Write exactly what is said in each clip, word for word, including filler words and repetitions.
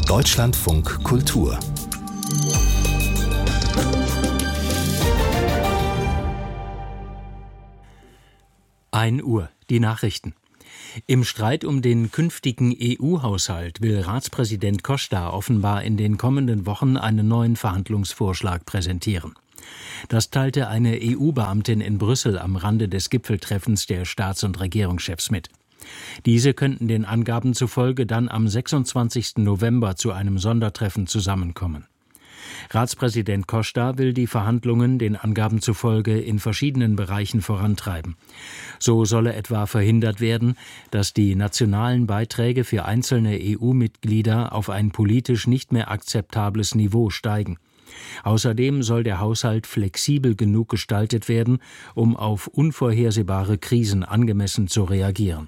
Deutschlandfunk Kultur. ein Uhr, die Nachrichten. Im Streit um den künftigen E U-Haushalt will Ratspräsident Costa offenbar in den kommenden Wochen einen neuen Verhandlungsvorschlag präsentieren. Das teilte eine E U-Beamtin in Brüssel am Rande des Gipfeltreffens der Staats- und Regierungschefs mit. Diese könnten den Angaben zufolge dann am sechsundzwanzigsten November zu einem Sondertreffen zusammenkommen. Ratspräsident Costa will die Verhandlungen den Angaben zufolge in verschiedenen Bereichen vorantreiben. So solle etwa verhindert werden, dass die nationalen Beiträge für einzelne E U-Mitglieder auf ein politisch nicht mehr akzeptables Niveau steigen. Außerdem soll der Haushalt flexibel genug gestaltet werden, um auf unvorhersehbare Krisen angemessen zu reagieren.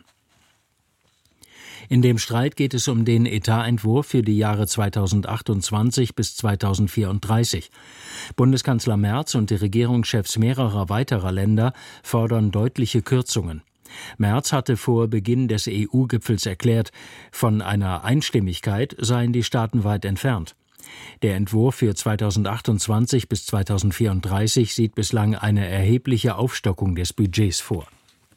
In dem Streit geht es um den Etatentwurf für die Jahre zweitausendachtundzwanzig bis zweitausendvierunddreißig. Bundeskanzler Merz und die Regierungschefs mehrerer weiterer Länder fordern deutliche Kürzungen. Merz hatte vor Beginn des E U-Gipfels erklärt, von einer Einstimmigkeit seien die Staaten weit entfernt. Der Entwurf für zweitausendachtundzwanzig bis zweitausendvierunddreißig sieht bislang eine erhebliche Aufstockung des Budgets vor.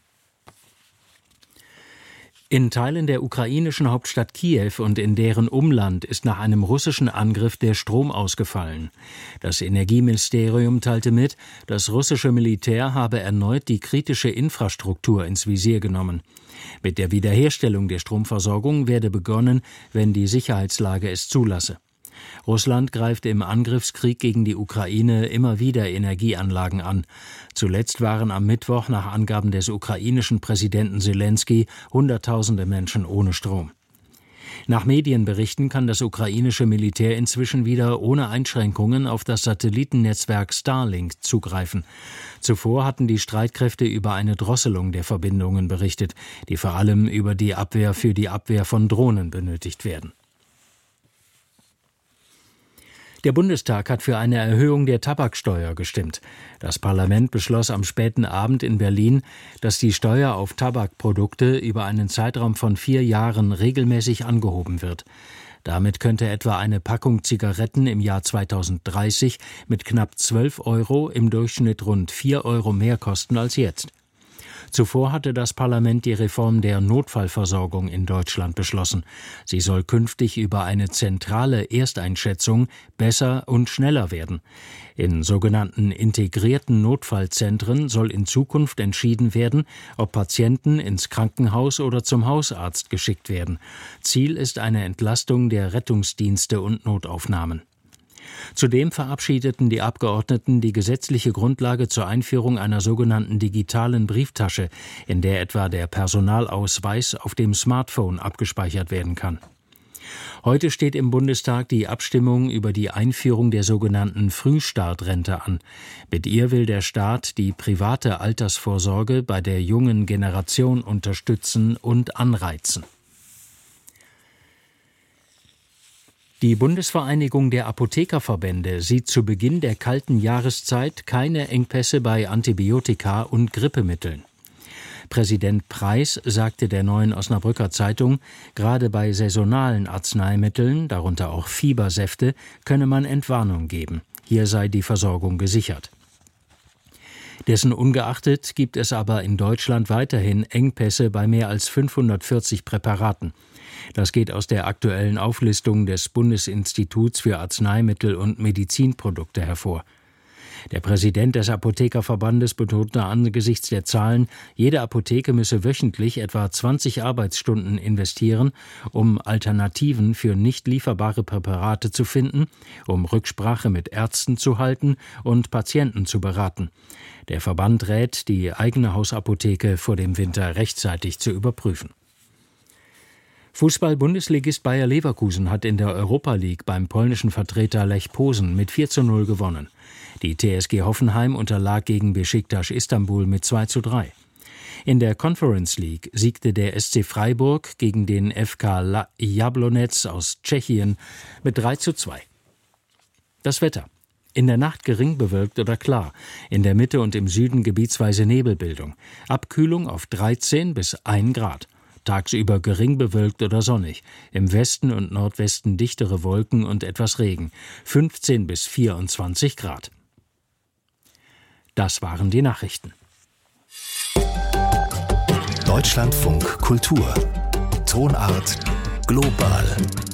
In Teilen der ukrainischen Hauptstadt Kiew und in deren Umland ist nach einem russischen Angriff der Strom ausgefallen. Das Energieministerium teilte mit, das russische Militär habe erneut die kritische Infrastruktur ins Visier genommen. Mit der Wiederherstellung der Stromversorgung werde begonnen, wenn die Sicherheitslage es zulasse. Russland greift im Angriffskrieg gegen die Ukraine immer wieder Energieanlagen an. Zuletzt waren am Mittwoch nach Angaben des ukrainischen Präsidenten Selenskyj Hunderttausende Menschen ohne Strom. Nach Medienberichten kann das ukrainische Militär inzwischen wieder ohne Einschränkungen auf das Satellitennetzwerk Starlink zugreifen. Zuvor hatten die Streitkräfte über eine Drosselung der Verbindungen berichtet, die vor allem über die Abwehr für die Abwehr von Drohnen benötigt werden. Der Bundestag hat für eine Erhöhung der Tabaksteuer gestimmt. Das Parlament beschloss am späten Abend in Berlin, dass die Steuer auf Tabakprodukte über einen Zeitraum von vier Jahren regelmäßig angehoben wird. Damit könnte etwa eine Packung Zigaretten im Jahr zweitausenddreißig mit knapp zwölf Euro im Durchschnitt rund vier Euro mehr kosten als jetzt. Zuvor hatte das Parlament die Reform der Notfallversorgung in Deutschland beschlossen. Sie soll künftig über eine zentrale Ersteinschätzung besser und schneller werden. In sogenannten integrierten Notfallzentren soll in Zukunft entschieden werden, ob Patienten ins Krankenhaus oder zum Hausarzt geschickt werden. Ziel ist eine Entlastung der Rettungsdienste und Notaufnahmen. Zudem verabschiedeten die Abgeordneten die gesetzliche Grundlage zur Einführung einer sogenannten digitalen Brieftasche, in der etwa der Personalausweis auf dem Smartphone abgespeichert werden kann. Heute steht im Bundestag die Abstimmung über die Einführung der sogenannten Frühstartrente an. Mit ihr will der Staat die private Altersvorsorge bei der jungen Generation unterstützen und anreizen. Die Bundesvereinigung der Apothekerverbände sieht zu Beginn der kalten Jahreszeit keine Engpässe bei Antibiotika und Grippemitteln. Präsident Preis sagte der Neuen Osnabrücker Zeitung, gerade bei saisonalen Arzneimitteln, darunter auch Fiebersäfte, könne man Entwarnung geben. Hier sei die Versorgung gesichert. Dessen ungeachtet gibt es aber in Deutschland weiterhin Engpässe bei mehr als fünfhundertvierzig Präparaten. Das geht aus der aktuellen Auflistung des Bundesinstituts für Arzneimittel und Medizinprodukte hervor. Der Präsident des Apothekerverbandes betonte angesichts der Zahlen, jede Apotheke müsse wöchentlich etwa zwanzig Arbeitsstunden investieren, um Alternativen für nicht lieferbare Präparate zu finden, um Rücksprache mit Ärzten zu halten und Patienten zu beraten. Der Verband rät, die eigene Hausapotheke vor dem Winter rechtzeitig zu überprüfen. Fußball-Bundesligist Bayer Leverkusen hat in der Europa League beim polnischen Vertreter Lech Posen mit vier zu null gewonnen. Die T S G Hoffenheim unterlag gegen Besiktas Istanbul mit zwei zu drei. In der Conference League siegte der S C Freiburg gegen den F K Jablonec aus Tschechien mit drei zu zwei. Das Wetter. In der Nacht gering bewölkt oder klar, in der Mitte und im Süden gebietsweise Nebelbildung. Abkühlung auf dreizehn bis ein Grad. tagsüber gering bewölkt oder sonnig. Im Westen und Nordwesten dichtere Wolken und etwas Regen. fünfzehn bis vierundzwanzig Grad. Das waren die Nachrichten. Deutschlandfunk Kultur. Tonart global.